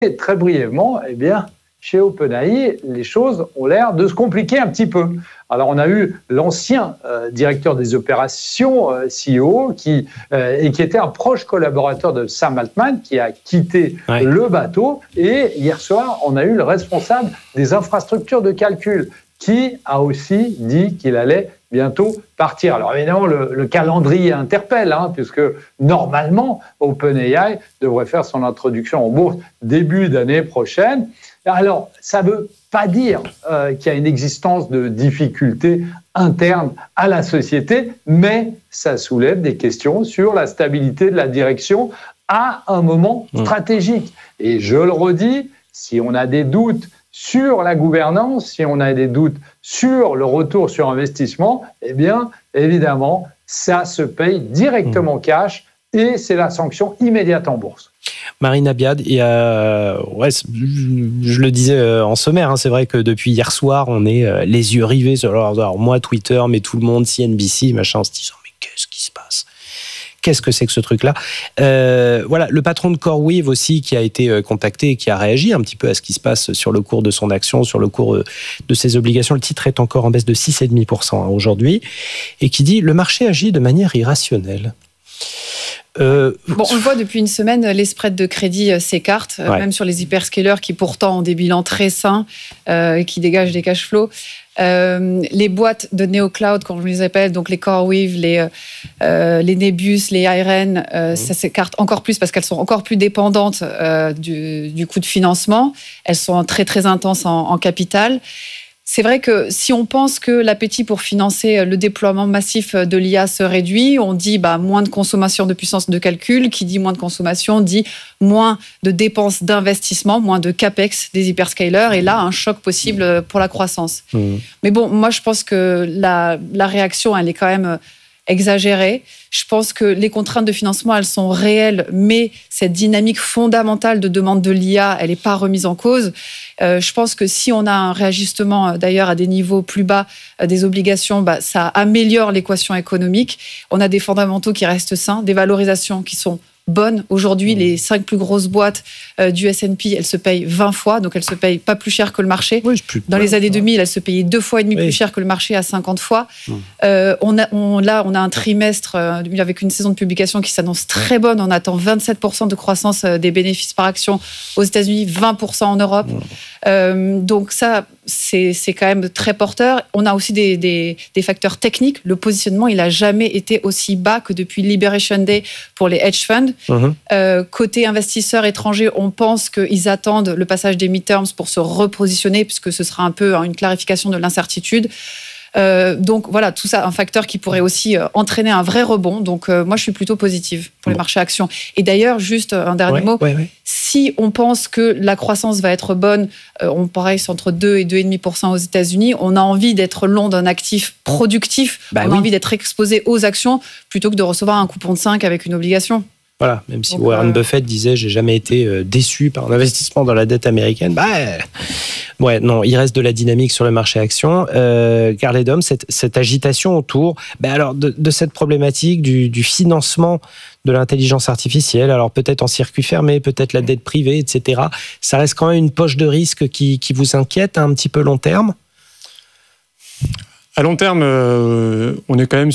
très brièvement, chez OpenAI, les choses ont l'air de se compliquer un petit peu. Alors, on a eu l'ancien directeur des opérations, CEO, qui était un proche collaborateur de Sam Altman, qui a quitté le bateau. Et hier soir, on a eu le responsable des infrastructures de calcul, qui a aussi dit qu'il allait bientôt partir. Alors évidemment, le calendrier interpelle, puisque normalement, OpenAI devrait faire son introduction en bourse début d'année prochaine. Alors, ça ne veut pas dire qu'il y a une existence de difficultés internes à la société, mais ça soulève des questions sur la stabilité de la direction à un moment stratégique. Et je le redis, si on a des doutes sur la gouvernance, si on a des doutes sur le retour sur investissement, évidemment, ça se paye directement cash et c'est la sanction immédiate en bourse. Marine Abiad, je le disais en sommaire, c'est vrai que depuis hier soir, on est les yeux rivés sur moi, Twitter, mais tout le monde, CNBC, machin, en se disant mais qu'est-ce qui se passe ? Qu'est-ce que c'est que ce truc-là ? Le patron de CoreWeave aussi qui a été contacté et qui a réagi un petit peu à ce qui se passe sur le cours de son action, sur le cours de ses obligations. Le titre est encore en baisse de 6,5% aujourd'hui et qui dit « Le marché agit de manière irrationnelle ». On le voit depuis une semaine, les spreads de crédit s'écartent, même sur les hyperscalers qui pourtant ont des bilans très sains et qui dégagent des cash flows. Les boîtes de NeoCloud, comme je les appelle, donc les CoreWeave, les Nebus, les IREN, ça s'écarte encore plus parce qu'elles sont encore plus dépendantes du coût de financement. Elles sont très très intenses en capital. C'est vrai que si on pense que l'appétit pour financer le déploiement massif de l'IA se réduit, on dit moins de consommation de puissance de calcul. Qui dit moins de consommation dit moins de dépenses d'investissement, moins de capex des hyperscalers. Et là, un choc possible pour la croissance. Mais bon, moi, je pense que la réaction, elle est quand même exagérée. Je pense que les contraintes de financement, elles sont réelles, mais cette dynamique fondamentale de demande de l'IA, elle n'est pas remise en cause. Je pense que si on a un réajustement, d'ailleurs, à des niveaux plus bas des obligations, ça améliore l'équation économique. On a des fondamentaux qui restent sains, des valorisations qui sont bonnes. Aujourd'hui, les 5 plus grosses boîtes du S&P, elles se payent 20 fois, donc elles ne se payent pas plus cher que le marché. Dans les années 2000, elles se payaient 2,5 fois plus cher que le marché à 50 fois. On a un trimestre avec une saison de publication qui s'annonce très bonne. On attend 27% de croissance des bénéfices par action aux États-Unis, 20% en Europe. Donc ça, c'est quand même très porteur. On a aussi des facteurs techniques. Le positionnement, il n'a jamais été aussi bas que depuis Liberation Day pour les hedge funds. Côté investisseurs étrangers, on pense qu'ils attendent le passage des midterms pour se repositionner, puisque ce sera un peu une clarification de l'incertitude. Donc voilà, tout ça, un facteur qui pourrait aussi entraîner un vrai rebond. Donc moi, je suis plutôt positive pour les marchés actions. Et d'ailleurs, juste un dernier mot, si on pense que la croissance va être bonne, on pareil, c'est entre 2 et 2,5% aux États-Unis, on a envie d'être long d'un actif productif, on a envie d'être exposé aux actions plutôt que de recevoir un coupon de 5 avec une obligation. Voilà, même si Warren Buffett disait « j'ai jamais été déçu par un investissement dans la dette américaine », il reste de la dynamique sur le marché action. Carl Edom, cette agitation autour de cette problématique du financement de l'intelligence artificielle, alors peut-être en circuit fermé, peut-être la dette privée, etc. Ça reste quand même une poche de risque qui vous inquiète un petit peu long terme ? À long terme, on est quand même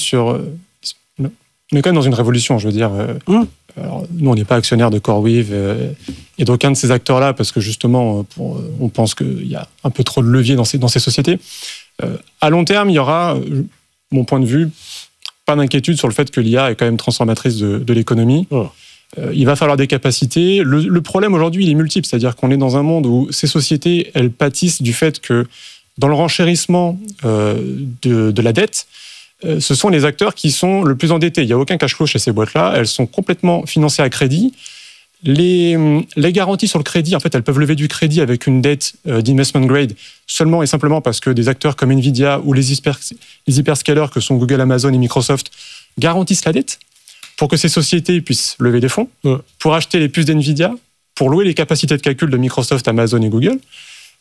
dans une révolution, je veux dire. Alors, nous, on n'est pas actionnaire de CoreWeave et d'aucun de ces acteurs-là, parce que justement, on pense qu'il y a un peu trop de levier dans ces sociétés. À long terme, il y aura, mon point de vue, pas d'inquiétude sur le fait que l'IA est quand même transformatrice de l'économie. Il va falloir des capacités. Le problème aujourd'hui, il est multiple, c'est-à-dire qu'on est dans un monde où ces sociétés, elles pâtissent du fait que dans le renchérissement de la dette, ce sont les acteurs qui sont le plus endettés. Il n'y a aucun cash flow chez ces boîtes-là. Elles sont complètement financées à crédit. Les garanties sur le crédit, en fait, elles peuvent lever du crédit avec une dette d'investment grade seulement et simplement parce que des acteurs comme Nvidia ou les hyperscalers que sont Google, Amazon et Microsoft garantissent la dette pour que ces sociétés puissent lever des fonds, pour acheter les puces d'Nvidia, pour louer les capacités de calcul de Microsoft, Amazon et Google,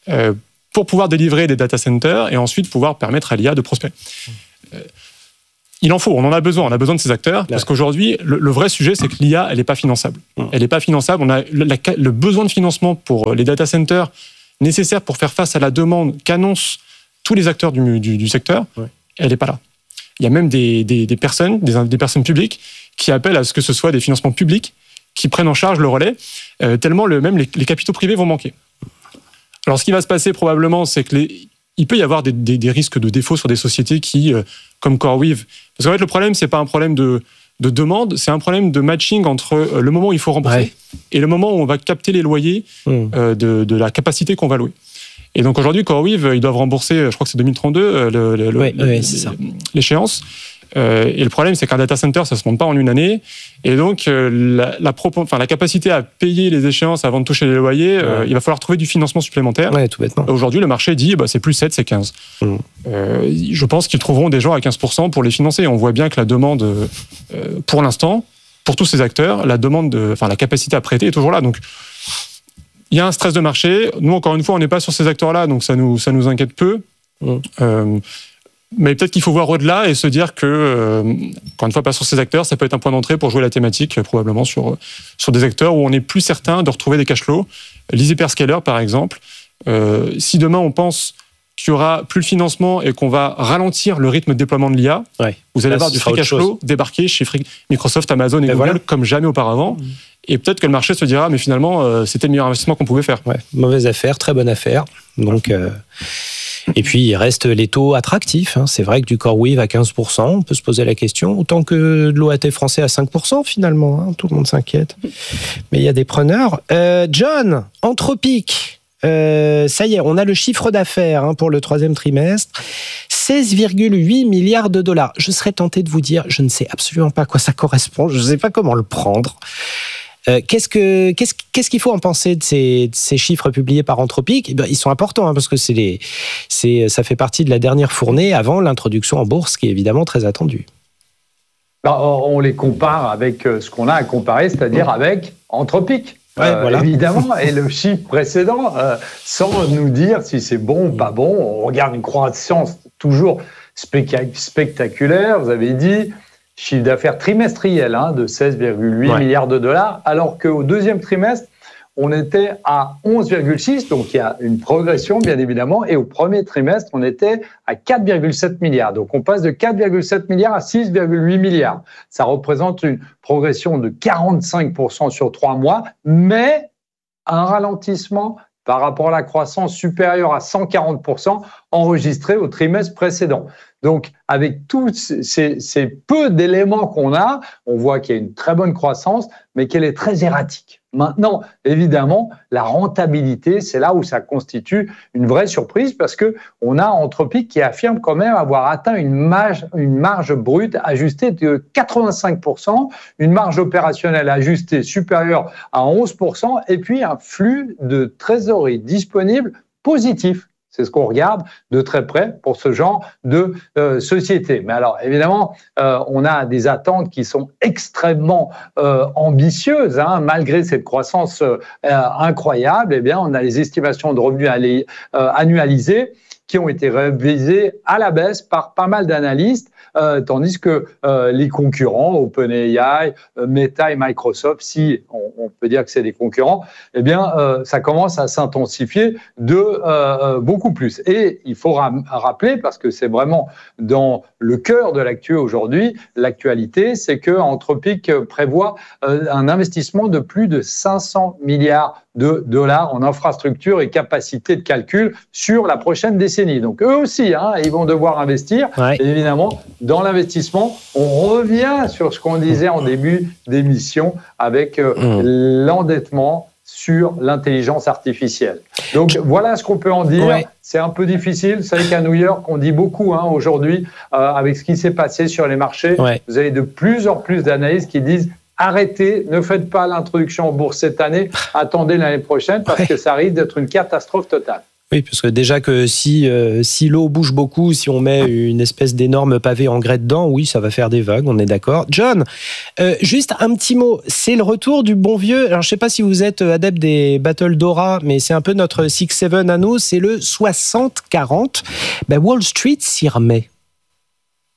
pour pouvoir délivrer des data centers et ensuite pouvoir permettre à l'IA de prospérer. Il en faut, on en a besoin de ces acteurs, parce qu'aujourd'hui, le vrai sujet, c'est que l'IA, elle n'est pas finançable. Elle n'est pas finançable, on a le besoin de financement pour les data centers nécessaires pour faire face à la demande qu'annoncent tous les acteurs du secteur, elle n'est pas là. Il y a même des personnes publiques qui appellent à ce que ce soit des financements publics qui prennent en charge le relais, tellement même les capitaux privés vont manquer. Alors, ce qui va se passer probablement, c'est que il peut y avoir des risques de défaut sur des sociétés qui, comme CoreWeave, parce qu'en fait, le problème, c'est pas un problème de demande, c'est un problème de matching entre le moment où il faut rembourser et le moment où on va capter les loyers de la capacité qu'on va louer. Et donc aujourd'hui, CoreWeave, ils doivent rembourser, je crois que c'est 2032, c'est ça. L'échéance. Et le problème, c'est qu'un data center, ça se monte pas en une année. Et donc, la capacité à payer les échéances avant de toucher les loyers, il va falloir trouver du financement supplémentaire. Ouais, tout bêtement. Aujourd'hui, le marché dit, c'est plus 7, c'est 15. Je pense qu'ils trouveront des gens à 15% pour les financer. On voit bien que la demande, pour l'instant, pour tous ces acteurs, la capacité à prêter est toujours là. Donc, il y a un stress de marché. Nous, encore une fois, on n'est pas sur ces acteurs-là, donc ça nous inquiète peu. Mais peut-être qu'il faut voir au-delà et se dire que, encore une fois, pas sur ces acteurs, ça peut être un point d'entrée pour jouer la thématique, probablement sur des acteurs où on est plus certain de retrouver des cash flows. Les hyperscalers, par exemple. Si demain, on pense qu'il n'y aura plus le financement et qu'on va ralentir le rythme de déploiement de l'IA, vous allez avoir du free cash flow débarquer chez Microsoft, Amazon et Google comme jamais auparavant. Et peut-être que le marché se dira, mais finalement, c'était le meilleur investissement qu'on pouvait faire. Mauvaise affaire, très bonne affaire. Donc... Et puis, il reste les taux attractifs. C'est vrai que du CoreWeave à 15%, on peut se poser la question. Autant que de l'OAT français à 5%, finalement. Tout le monde s'inquiète. Mais il y a des preneurs. John, Anthropic. Ça y est, on a le chiffre d'affaires pour le 3e trimestre. 16,8 milliards de dollars. Je serais tenté de vous dire, je ne sais absolument pas à quoi ça correspond. Je ne sais pas comment le prendre. Qu'est-ce qu'il faut en penser de ces chiffres publiés par Anthropic ? Ils sont importants parce que ça fait partie de la dernière fournée avant l'introduction en bourse, qui est évidemment très attendue. On les compare avec ce qu'on a à comparer, c'est-à-dire avec Anthropic. Voilà. Évidemment, et le chiffre précédent, sans nous dire si c'est bon ou pas bon, on regarde une croissance toujours spectaculaire, vous avez dit. Chiffre d'affaires trimestriel de 16,8 milliards de dollars, alors qu'au 2e trimestre, on était à 11,6, donc il y a une progression bien évidemment, et au 1er trimestre, on était à 4,7 milliards. Donc on passe de 4,7 milliards à 6,8 milliards. Ça représente une progression de 45% sur 3 mois, mais un ralentissement par rapport à la croissance supérieure à 140% enregistrée au trimestre précédent. Donc, avec tous ces peu d'éléments qu'on a, on voit qu'il y a une très bonne croissance, mais qu'elle est très erratique. Maintenant, évidemment, la rentabilité, c'est là où ça constitue une vraie surprise parce que on a Anthropic qui affirme quand même avoir atteint une marge brute ajustée de 85%, une marge opérationnelle ajustée supérieure à 11%, et puis un flux de trésorerie disponible positif. C'est ce qu'on regarde de très près pour ce genre de société. Mais alors, évidemment, on a des attentes qui sont extrêmement ambitieuses. Malgré cette croissance incroyable, eh bien, on a les estimations de revenus annualisés qui ont été révisées à la baisse par pas mal d'analystes, tandis que les concurrents, OpenAI, Meta et Microsoft, si on peut dire que c'est des concurrents, eh bien, ça commence à s'intensifier de beaucoup plus. Et il faut rappeler, parce que c'est vraiment dans le cœur de l'actualité, c'est que Anthropic prévoit un investissement de plus de 500 milliards de dollars en infrastructure et capacité de calcul sur la prochaine décennie. Donc eux aussi, ils vont devoir investir. Et évidemment, dans l'investissement, on revient sur ce qu'on disait en début d'émission avec l'endettement sur l'intelligence artificielle. Donc voilà ce qu'on peut en dire. C'est un peu difficile. Vous savez qu'à New York, on dit beaucoup aujourd'hui avec ce qui s'est passé sur les marchés. Vous avez de plus en plus d'analystes qui disent arrêtez, ne faites pas l'introduction en bourse cette année, attendez l'année prochaine parce que ça risque d'être une catastrophe totale. Oui, parce que déjà que si l'eau bouge beaucoup, si on met une espèce d'énorme pavé en grès dedans, oui, ça va faire des vagues, on est d'accord. John, juste un petit mot, c'est le retour du bon vieux, alors je ne sais pas si vous êtes adepte des Battle Dora, mais c'est un peu notre 6-7 à nous, c'est le 60-40. Wall Street s'y remet.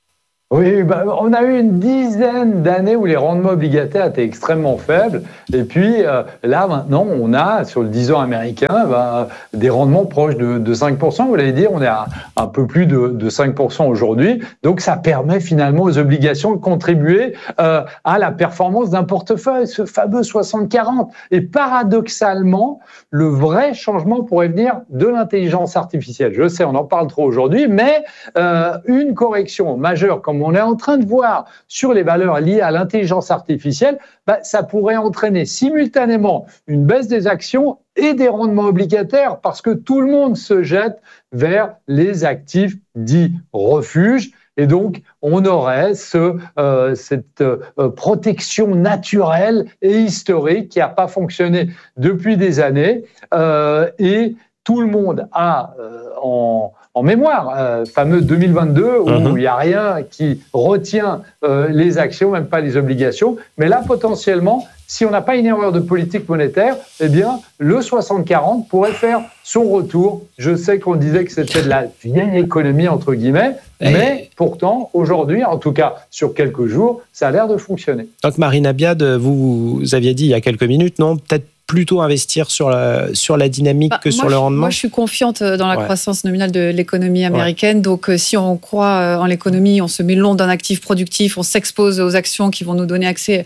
Oui, on a eu une dizaine d'années où les rendements obligataires étaient extrêmement faibles. Et puis là, maintenant, on a, sur le 10 ans américain, des rendements proches de 5%. Vous l'avez dit, on est à un peu plus de 5% aujourd'hui. Donc, ça permet finalement aux obligations de contribuer à la performance d'un portefeuille, ce fameux 60-40. Et paradoxalement, le vrai changement pourrait venir de l'intelligence artificielle. Je sais, on en parle trop aujourd'hui, mais une correction majeure, comme on est en train de voir sur les valeurs liées à l'intelligence artificielle, ça pourrait entraîner simultanément une baisse des actions et des rendements obligataires parce que tout le monde se jette vers les actifs dits refuges. Et donc, on aurait cette protection naturelle et historique qui n'a pas fonctionné depuis des années. Et tout le monde a en mémoire, fameux 2022, où il n'y a rien qui retient les actions, même pas les obligations. Mais là, potentiellement, si on n'a pas une erreur de politique monétaire, eh bien, le 60-40 pourrait faire son retour. Je sais qu'on disait que c'était de la vieille économie, entre guillemets, mais pourtant, aujourd'hui, en tout cas sur quelques jours, ça a l'air de fonctionner. Donc, Marina Biad, vous aviez dit il y a quelques minutes, non ? Peut-être plutôt investir sur la dynamique que sur le rendement? Moi, je suis confiante dans la croissance nominale de l'économie américaine. Donc, si on croit en l'économie, on se met le long d'un actif productif, on s'expose aux actions qui vont nous donner accès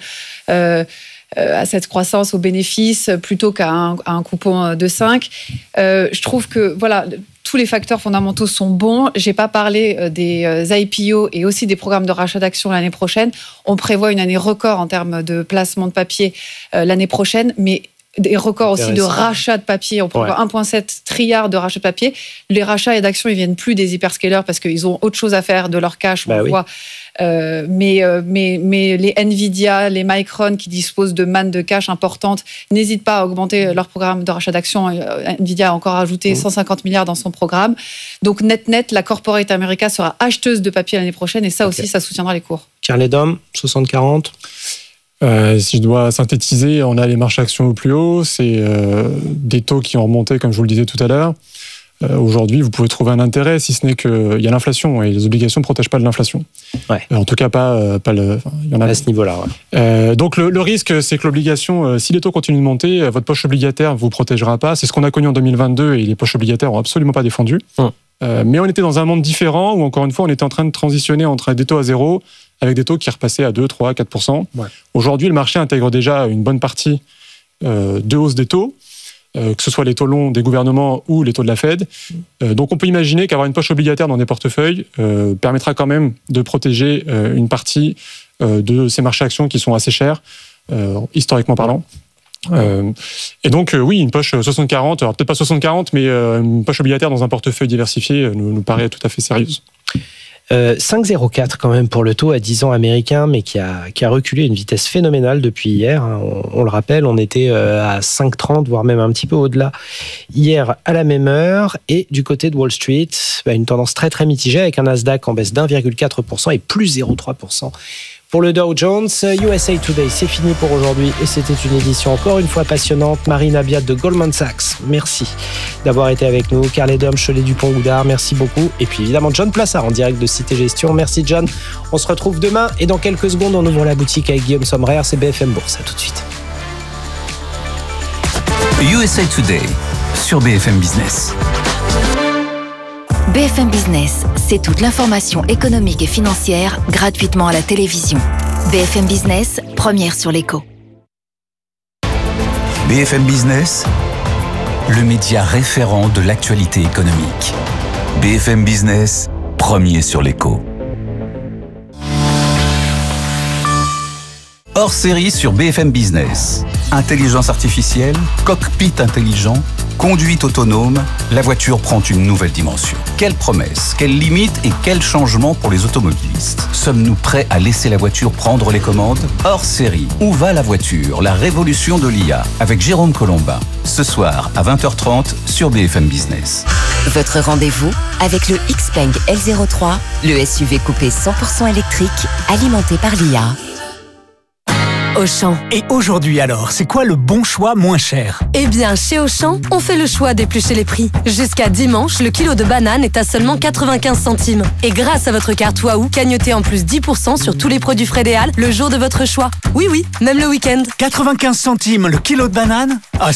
à cette croissance, aux bénéfices, plutôt qu'à un coupon de 5. Je trouve que, voilà, tous les facteurs fondamentaux sont bons. Je n'ai pas parlé des IPO et aussi des programmes de rachat d'actions l'année prochaine. On prévoit une année record en termes de placement de papier l'année prochaine, mais des records aussi de rachat de papier. On prévoit 1,7 trilliard de rachats de papier. Les rachats et d'actions, ils viennent plus des hyperscalers parce qu'ils ont autre chose à faire de leur cash. On voit. Mais les Nvidia, les Micron qui disposent de manne de cash importante n'hésitent pas à augmenter leur programme de rachat d'actions. Nvidia a encore ajouté 150 milliards dans son programme. Donc net, la corporate America sera acheteuse de papier l'année prochaine et ça aussi, ça soutiendra les cours. Carl Edom, 60-40. Si je dois synthétiser, on a les marchés actions au plus haut, c'est des taux qui ont remonté, comme je vous le disais tout à l'heure. Aujourd'hui, vous pouvez trouver un intérêt, si ce n'est qu'il y a l'inflation, et les obligations ne protègent pas de l'inflation. En tout cas, il y en a à ce niveau-là. Donc le risque, c'est que l'obligation, si les taux continuent de monter, votre poche obligataire ne vous protégera pas. C'est ce qu'on a connu en 2022, et les poches obligataires n'ont absolument pas défendu. Mais on était dans un monde différent, où encore une fois, on était en train de transitionner entre des taux à zéro, avec des taux qui repassaient à 2, 3, 4%. Aujourd'hui, le marché intègre déjà une bonne partie de hausse des taux, que ce soit les taux longs des gouvernements ou les taux de la Fed. Donc on peut imaginer qu'avoir une poche obligataire dans des portefeuilles permettra quand même de protéger une partie de ces marchés actions qui sont assez chers, historiquement parlant. Et donc oui, une poche 60-40, alors peut-être pas 60-40, mais une poche obligataire dans un portefeuille diversifié nous paraît tout à fait sérieuse. 5,04 quand même pour le taux à 10 ans américain, mais qui a reculé à une vitesse phénoménale depuis hier. On le rappelle, on était à 5,30, voire même un petit peu au-delà hier à la même heure. Et du côté de Wall Street, une tendance très très mitigée avec un Nasdaq en baisse d'1,4% et plus 0,3%. Pour le Dow Jones, USA Today, c'est fini pour aujourd'hui et c'était une édition encore une fois passionnante. Marina Biad de Goldman Sachs, merci d'avoir été avec nous. Carl Edom, Cholet Dupont-Goudard, merci beaucoup. Et puis évidemment John Plassard en direct de Cité Gestion. Merci John. On se retrouve demain et dans quelques secondes on ouvre la boutique avec Guillaume Sommerer. C'est BFM Bourse. À tout de suite. USA Today sur BFM Business. BFM Business, c'est toute l'information économique et financière gratuitement à la télévision. BFM Business, première sur l'écho. BFM Business, le média référent de l'actualité économique. BFM Business, premier sur l'écho. Hors série sur BFM Business. Intelligence artificielle, cockpit intelligent, conduite autonome, la voiture prend une nouvelle dimension. Quelles promesses, quelles limites et quels changements pour les automobilistes? Sommes-nous prêts à laisser la voiture prendre les commandes? Hors série, où va la voiture? La révolution de l'IA, avec Jérôme Colombin. Ce soir à 20h30 sur BFM Business. Votre rendez-vous avec le Xpeng L03, le SUV coupé 100% électrique alimenté par l'IA. Auchan. Et aujourd'hui alors, c'est quoi le bon choix moins cher ? Eh bien, chez Auchan, on fait le choix d'éplucher les prix. Jusqu'à dimanche, le kilo de banane est à seulement 95 centimes. Et grâce à votre carte Waouh, cagnotez en plus 10% sur tous les produits Frédéal le jour de votre choix. Oui, même le week-end. 95 centimes le kilo de banane ?